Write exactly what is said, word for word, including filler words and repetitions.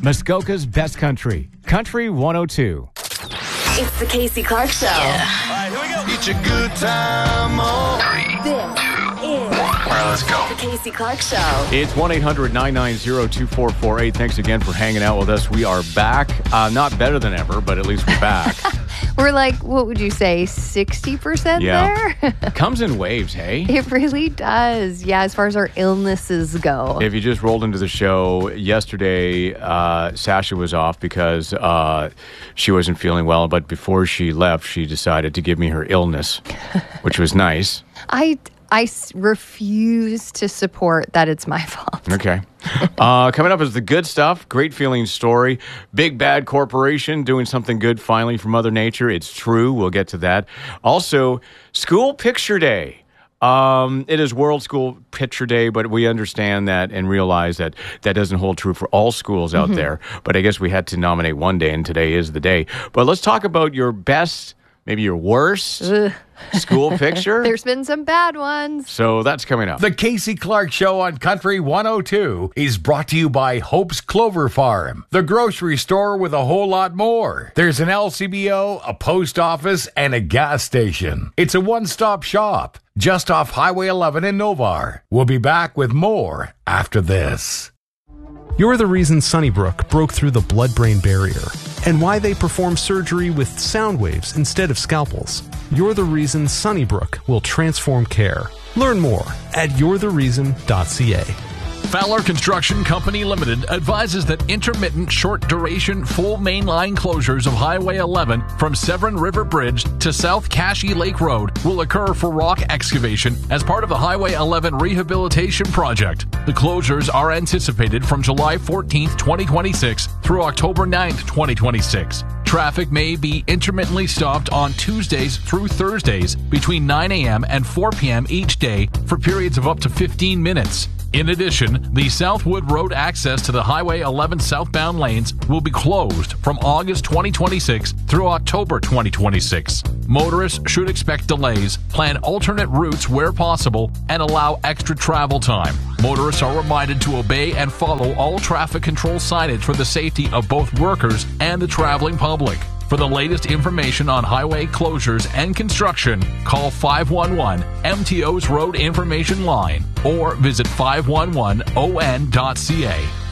Muskoka's best country, Country one oh two. It's the Casey Clark Show. Yeah. All right, here we go. It's a good time. Oh. Three, this is All right, let's go. the Casey Clark Show. It's one eight hundred nine nine zero two four four eight. Thanks again for hanging out with us. We are back. Uh, not better than ever, but at least we're back. We're like, what would you say, sixty percent Yeah. there? Comes in waves, hey? It really does. Yeah, as far as our illnesses go. If you just rolled into the show, yesterday uh, Sasha was off because uh, she wasn't feeling well. But before she left, she decided to give me her illness, which was nice. I, I s- refuse to support that it's my fault. Okay. Uh, coming up is the good stuff. Great feeling story. Big Bad Corporation doing something good finally for Mother Nature. It's true. We'll get to that. Also, School Picture Day. Um, it is World School Picture Day, but we understand that and realize that that doesn't hold true for all schools out mm-hmm. there. But I guess we had to nominate one day, and today is the day. But let's talk about your best, maybe your worst Ugh. school picture. There's been some bad ones. So that's coming up. The Casey Clark Show on Country one oh two is brought to you by Hope's Clover Farm, the grocery store with a whole lot more. There's an L C B O, a post office, and a gas station. It's a one-stop shop just off Highway eleven in Novar. We'll be back with more after this. You're the reason Sunnybrook broke through the blood-brain barrier and why they perform surgery with sound waves instead of scalpels. You're the reason Sunnybrook will transform care. Learn more at you're the reason dot c a. Fowler Construction Company Limited advises that intermittent short-duration full mainline closures of Highway eleven from Severn River Bridge to South Cashie Lake Road will occur for rock excavation as part of the Highway eleven rehabilitation project. The closures are anticipated from July fourteenth, twenty twenty-six through October ninth, twenty twenty-six. Traffic may be intermittently stopped on Tuesdays through Thursdays between nine a.m. and four p.m. each day for periods of up to fifteen minutes. In addition, the Southwood Road access to the Highway eleven southbound lanes will be closed from August twenty twenty-six through October twenty twenty-six. Motorists should expect delays, plan alternate routes where possible, and allow extra travel time. Motorists are reminded to obey and follow all traffic control signage for the safety of both workers and the traveling public. For the latest information on highway closures and construction, call five one one M T O's Road Information Line or visit five one one O N dot C A.